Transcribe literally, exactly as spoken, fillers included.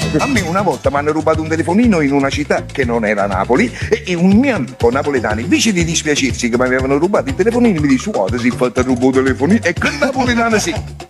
A me una volta mi hanno rubato un telefonino in una città che non era Napoli e, e un mio amico napoletano, invece di dispiacersi che mi avevano rubato il telefonino, mi dice: guarda, si è fatto rubare il telefonino. E quel napoletano sì.